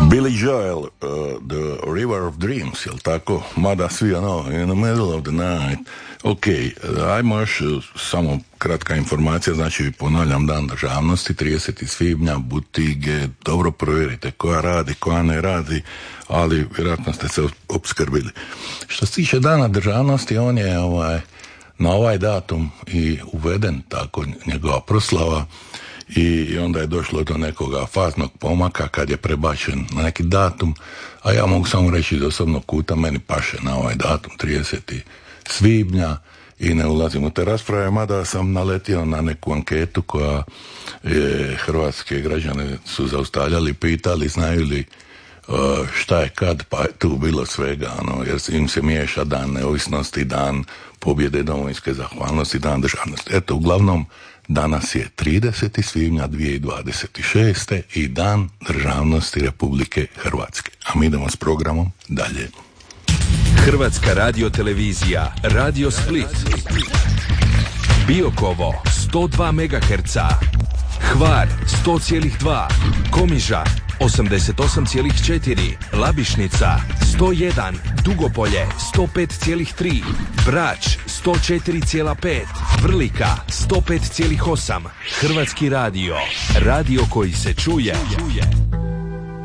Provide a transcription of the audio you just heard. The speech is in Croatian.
Billy Joel, The River of Dreams, jel tako? Mada svi in the middle of the night. Ok, ajmo još samo kratka informacija, znači ponavljam Dan državnosti, 30. svibnja, butige, dobro provjerite koja radi, koja ne radi, ali vjerojatno ste se opskrbili. Što se tiče Dana državnosti, on je na ovaj datum i uveden, tako njegova proslava, i onda je došlo do nekoga faznog pomaka kad je prebačen na neki datum, a ja mogu samo reći iz osobnog kuta, meni paše na ovaj datum 30. svibnja i ne ulazim u te rasprave, mada sam naletio na neku anketu koja je hrvatske građane su zaustavljali, pitali znaju li šta je kad, pa je tu bilo svega, jer im se miješa Dan neovisnosti, Dan pobjede domovinske zahvalnosti, Dan državnosti. Eto, uglavnom, danas je 30. svibnja 2026. i Dan državnosti Republike Hrvatske. A mi idemo s programom dalje. Hrvatska radiotelevizija, Radio Split, Biokovo 102 MHz, Hvar 100,2, Komiža 88,4, Labišnica 101, Dugopolje 105,3, Brač 104,5, Vrlika 105,8. Hrvatski radio, radio koji se čuje.